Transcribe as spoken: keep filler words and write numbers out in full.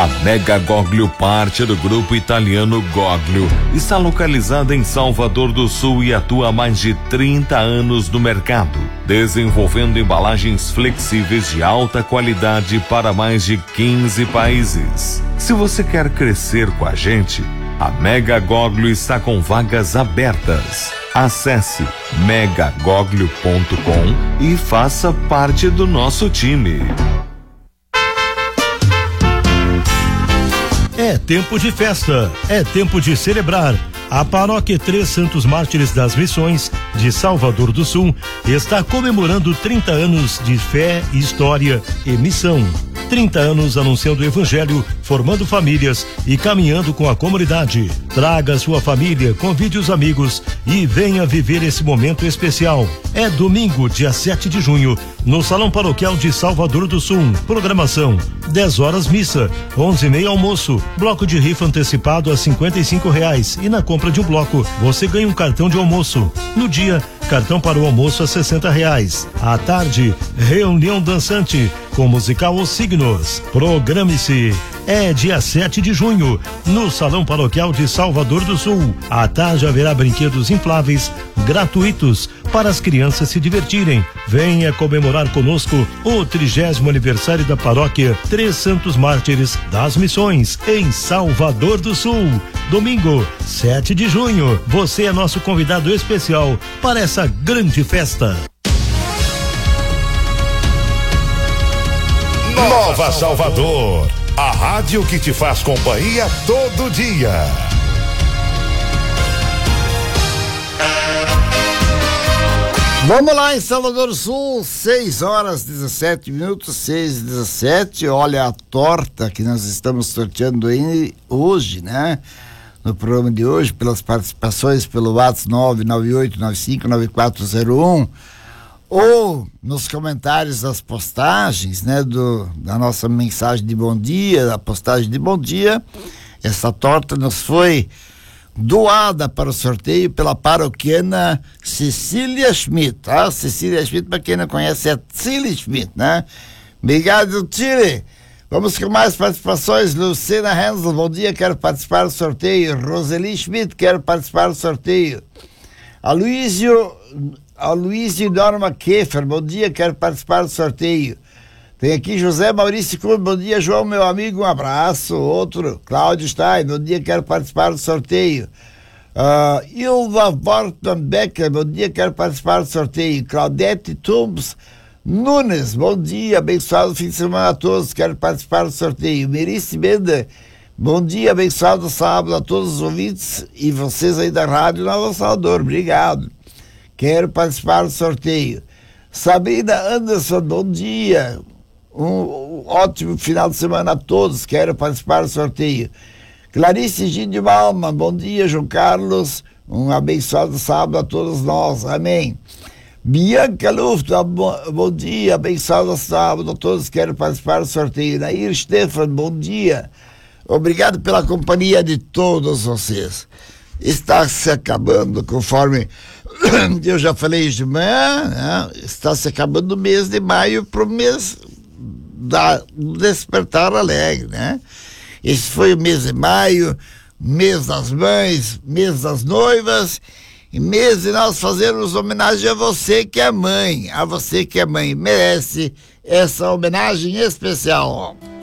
A Mega Goglio, parte do grupo italiano Goglio, está localizada em Salvador do Sul e atua há mais de trinta anos no mercado, desenvolvendo embalagens flexíveis de alta qualidade para mais de quinze países. Se você quer crescer com a gente, a Mega Goglio está com vagas abertas. Acesse mega goglio ponto com e faça parte do nosso time. É tempo de festa, é tempo de celebrar. A Paróquia Três Santos Mártires das Missões de Salvador do Sul está comemorando trinta anos de fé, história e missão. trinta anos anunciando o Evangelho, formando famílias e caminhando com a comunidade. Traga sua família, convide os amigos e venha viver esse momento especial. É domingo, dia sete de junho, no Salão Paroquial de Salvador do Sul. Programação: dez horas missa, onze e meia almoço, bloco de rifa antecipado a cinquenta e cinco reais e na compra de um bloco você ganha um cartão de almoço. No dia, cartão para o almoço a sessenta reais. À tarde, reunião dançante com musical Os Signos. Programe-se. É dia sete de junho, no Salão Paroquial de Salvador do Sul. À tarde haverá brinquedos infláveis gratuitos para as crianças se divertirem. Venha comemorar conosco o trigésimo aniversário da Paróquia Três Santos Mártires das Missões, em Salvador do Sul. Domingo, sete de junho. Você é nosso convidado especial para essa grande festa. Nova Salvador, a rádio que te faz companhia todo dia. Vamos lá em Salvador do Sul, seis horas dezessete minutos, seis e dezessete. Olha a torta que nós estamos sorteando aí hoje, né? No programa de hoje, pelas participações pelo WhatsApp nove nove oito nove cinco nove quatro zero um ou nos comentários das postagens, né? Do, da nossa mensagem de bom dia, da postagem de bom dia. Essa torta nos foi doada para o sorteio pela paroquiana Cecília Schmidt, tá? Cecília Schmidt, para quem não conhece, é Cecília Schmidt, né? Obrigado, Chile. Vamos com mais participações. Luciana Hensel, bom dia, quero participar do sorteio. Roseli Schmidt, quero participar do sorteio. Aloysio, Aloysio Norma Keffer, bom dia, quero participar do sorteio. Tem aqui José Maurício Clube, bom dia, João, meu amigo, um abraço. Outro, Cláudio Stein, bom dia, quero participar do sorteio. Uh, Ilva Bortman Becker, bom dia, quero participar do sorteio. Claudete Tumbs Nunes, bom dia, abençoado fim de semana a todos, quero participar do sorteio. Merice Bender, bom dia, abençoado sábado a todos os ouvintes e vocês aí da Rádio Nova Salvador, obrigado. Quero participar do sorteio. Sabrina Anderson, bom dia. Um, um ótimo final de semana a todos. Quero participar do sorteio. Clarice Gide Malma, bom dia, João Carlos. Um abençoado sábado a todos nós. Amém. Bianca Luft, bom, bom dia, abençoado sábado a todos. Quero participar do sorteio. Nair Stefan, bom dia. Obrigado pela companhia de todos vocês. Está se acabando, conforme eu já falei de manhã, né? Está se acabando o mês de maio para o mês da Despertar Alegre, né? Esse foi o mês de maio, mês das mães, mês das noivas, e mês de nós fazermos homenagem a você que é mãe, a você que é mãe, merece essa homenagem especial.